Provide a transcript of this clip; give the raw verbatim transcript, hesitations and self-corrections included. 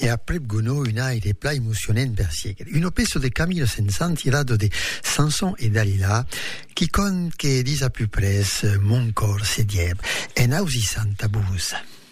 e a prep gono un aire pla emocionent per siegere. Un peso de Camilo Saint-Saëns tirado de Samson e Dalila, qui con che disa più pres mon cor se dieb, en ausi santa busa.